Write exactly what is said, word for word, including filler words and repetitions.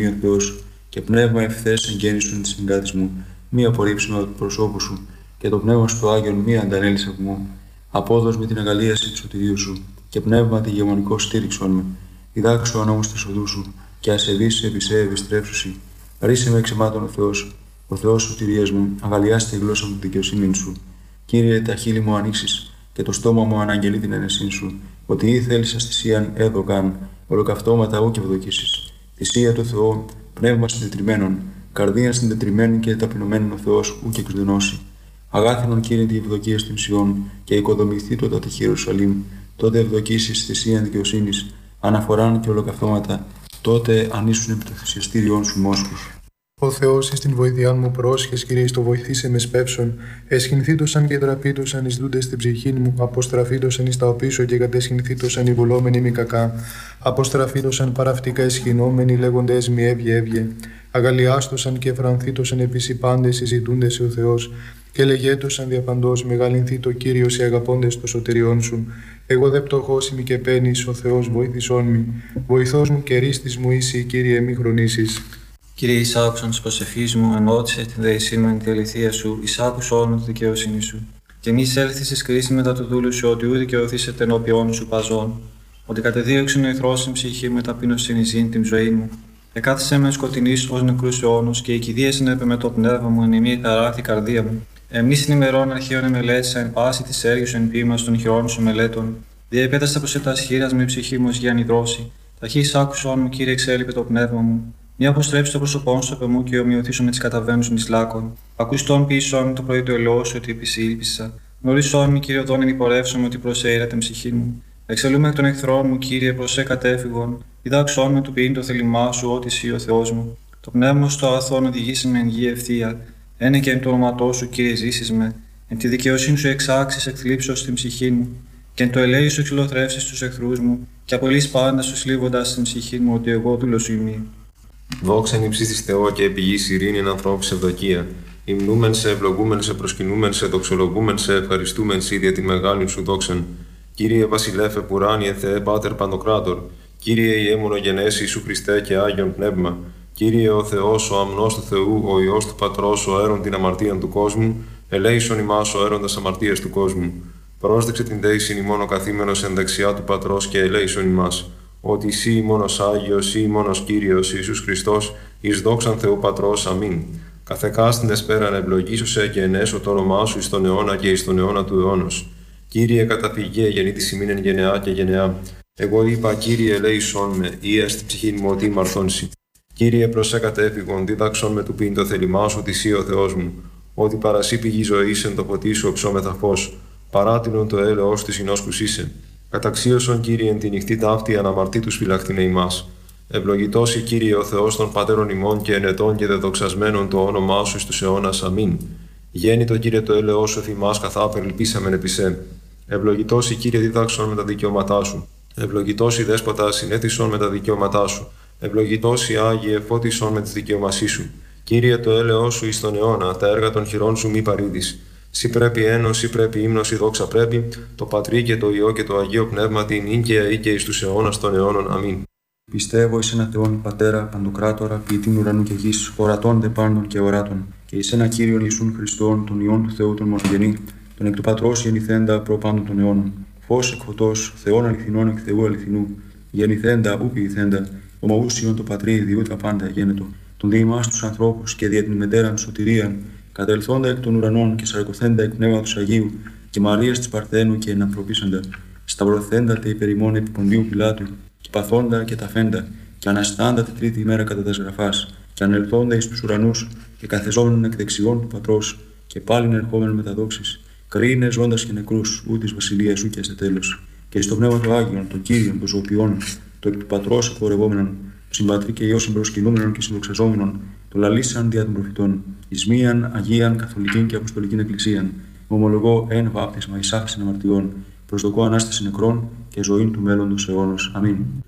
ο Θεός, και πνεύμα ευθές εγγέννησον της συγκάτης μου, μη απορρίψουμε από το προσώπου σου, και το πνεύμα σου το Άγιον μη αντανέλεις από μου. Απόδος με την αγαλίαση του σωτηρίου σου, και πνεύμα τη γεμονικό στήριξον με. Διδάξω όμως τη οδού σου, και ασεβείς επί σε ευιστρέψουσι. Ρίσε με εξαιμάτων ο Θεός, ο Θεός σωτηρίας μου, αγαλιάστε τη γλώσσα μου τη δικαιοσύνη σου. Κύριε, τα χείλη μου ανοίξεις, και το στόμα μου αναγγελεί την αίνεσή σου, ότι ή θέλεις αστησίαν έδωκαν, ολοκαυτώματα ου και ευδοκίσεις. Θυσία του Θεού, πνεύμα συντετριμένων, καρδία συντετριμένη και ταπεινωμένων ο Θεός ου και εξδενώσει. Αγάθινον Κύριε τη ευδοκία στην Σιών, και οικοδομηθεί τότε τη Ιερουσαλήμ, τότε ευδοκίσεις θυσίαν δικαιοσύνης, αναφοράν και ολοκαυτώματα, τότε ανήσουν επί το θυσιαστήριόν σου μόσχους. Ο Θεός εις την βοήθειά μου πρόσχες, Κύριε, στο βοηθήσε με σπεύσον. Εσχυνθήτωσαν και τραπήτωσαν εις δούντες στην ψυχή μου, αποστραφήτωσαν εις τα οπίσω και κατεσχυνθήτωσαν οι βουλόμενοι μη κακά. Αποστραφήτωσαν παραυτικά εσχυνόμενοι, λέγοντες μη έβγε έβγε. Αγαλιάστωσαν και φρανθήτωσαν επίσης οι πάντες συζητούντες ο Θεός. Και λεγέτωσαν διαπαντός, μεγαλυνθεί το Κύριος οι αγαπώντες το σωτηριών σου. Εγώ δε πτωχός είμαι και παίρνεις, ο Θεός βοήθησόν μη. Βοηθός μου και ρίστης μου είσαι, Κύριε, μη χρονίσεις. Κύριε, εισάκουσαν τη προσευχή μου, ενώτησε την δεησήμενη τη αληθεία σου, εισάκουσον τη δικαιοσύνη σου. Και μη έλθει ει κρίση μετά του δούλου σου, ότι ου δικαιωθήσετε ενώπιον σου παζών. Ότι κατεδίωξε ο εχθρό στην ψυχή με ταπείνωση ζήν την ζωή μου. Εκάθισε με σκοτεινή ω νεκρού αιώνου, και η κηδεία συνέπε με το πνεύμα μου, εν ημί χαράχτη καρδία μου. Εμεί στην ημερών αρχαίων εμελέτησα, εν πάση τη έργου εν ποίημα των χειρών σου μελέτων. Διεπέταστα προ τα σχήρα με ψυχή μου για ανιδρώσει. Ταχύ εισάκουσον μου, Κύριε, εξέλιπε το πνεύμα μου. Μη αποστρέψει το πρόσωπό σου από μου και ομοιωθήσω με τι καταβαίνουσιν ει λάκων. Ακουστόν πίσω μου το πρωί του ελαιό σου ότι επισήλπισα. Γνωρίσόν μη, Κύριε, οδόν υπορεύσομαι ότι προσέειρα την ψυχή μου. Εξελούμε εκ των εχθρών μου, Κύριε, προσέ κατέφυγον. Διδάξόν με του ποιήν το θέλημά σου, ότι εσύ ο Θεό μου. Το πνεύμα στο αγαθόν οδηγήσει με εν γη ευθεία. Ένε και εν το όνοματό σου, Κύριε, ζήσει με. Εν τη δικαιοσύνη σου εξάξει εκθλίψω στην ψυχή μου. Και εν το ελέη σου εξολοθρεύσει του εχθρού μου. Και απολύει πάντα σου σλίβοντα στην ψυχή μου, ότι εγώ δούλο σου ημί. Δόξα εν υψίστης Θεό και επί γης ειρήνη εν ανθρώπους ευδοκία. Υμνούμεν σε, ευλογούμεν σε, προσκυνούμεν σε, δοξολογούμεν σε, ευχαριστούμεν σε, για τη μεγάλη σου δόξαν. Κύριε Βασιλέφε Πουράνιε Θεέ Πάτερ Παντοκράτορ. Κύριε Ιε μονογενές Ιησού Χριστέ και Άγιον Πνεύμα. Κύριε ο Θεός, ο αμνός του Θεού, ο Υιός του Πατρός, ο έρων την αμαρτία του κόσμου, ελέησον ημάς ο έροντας αμαρτίας του κόσμου. Πρόσδεξε την δέησιν ημών ο καθήμενος εν δεξιά του Πατρός και ελέησον ημάς. Ότι εσύ μόνος Άγιος, ή μόνος Κύριος Ιησούς Χριστός, εις δόξαν Θεού Πατρός, αμήν. Καθεκάστην εσπέραν ευλογήσωσε και ενέσω το όνομά σου εις τον αιώνα και εις τον αιώνα του αιώνος. Κύριε καταφυγέ γεννήτης ημίν εν γενεά και γενεά. Εγώ είπα, Κύριε ελέησόν με, ή έστι ψυχήν μου ότι μαρθώνσι. Κύριε προσέ κατέφυγον, δίδαξον με του πίν το θέλημά σου ότι εσύ ο Θεός μου. Ότι παρασύ πηγή ζωής εν το ποτί σου οψόμεθα φως. Παράτηνον το έλεος της συνόσκους είσαι. Καταξίωσον, Κύριε, εν τη νυχτή ταύτη αναμαρτήτους φυλαχτήνε ημάς. Ευλογητός η Κύριε ο Θεός των πατέρων ημών και ενετών και δεδοξασμένων το όνομά σου εις τους αιώνας. Αμήν. Γέννητο, Κύριε, το έλεος σου θυμάς καθάπερ ελπίσαμεν επί σε. Ευλογητός η Κύριε δίδαξον με τα δικαιώματά σου. Ευλογητός η Δέσποτα συνέθισον με τα δικαιώματά σου. Ευλογητός η Άγιε φώτισον με τις δικαιωμασίες σου. Κύριε, το έλεος σου εις τον αιώνα, τα έργα των χειρών σου μη παρήδεις. Σύ πρέπει ένος, σύ πρέπει ύμνος, σύ δόξα πρέπει, το Πατρί και το Υιό και το Αγίο Πνεύμα την ίν και αεί και εις τους αιώνας των αιώνων. Αμήν. Πιστεύω εις ένα Θεόν Πατέρα, Παντοκράτορα, ποιητήν ουρανού και γης, ορατών δε πάντων και οράτων, και εις ένα Κύριον Ιησούν Χριστόν, τον Υιόν του Θεού τον μονογενή, τον εκ του Πατρός γεννηθέντα προ πάντων των αιώνων, φως εκ φωτός, Θεόν αληθινών εκ Θεού αληθινού, γεννηθέντα ου ποιηθέντα, ομοούσιον το Πατρί διού τα πάντα γένετο, τον διημάς τους ανθρώπους και δια την μετέραν σωτηρίαν, κατελθόντα εκ των ουρανών και σαρκωθέντα εκ πνεύματος Αγίου και Μαρίας της Παρθένου και ενανθρωπίσαντα, σταυρωθέντα τε υπερημών επί Ποντίου Πιλάτου, και παθόντα και ταφέντα, και αναστάντα τη τρίτη ημέρα κατά τας γραφάς, και ανελθόντα εις τους ουρανούς, και καθεζόμενον εκ δεξιών του Πατρός, και πάλιν ερχόμενον με τα δόξης, κρίνε ζώντας και νεκρούς, ού της βασιλείας σου και σε τέλος. Και εις το πνεύμα του Άγιον, το Κύριον, το ζωοποιών, το εκ του Πατρός εκπορευόμενον, το συμπατρί και Υιός συμπροσκυνούμενον και συνδοξαζόμενον, το λαλήσαν δια των προφητών, εις μίαν Αγίαν Καθολικήν και Αποστολικήν Εκκλησίαν, ομολογώ εν βάπτισμα εις άφησιν αμαρτιών, προσδοκώ ανάσταση νεκρών και ζωήν του μέλλοντος αιώνος. Αμήν.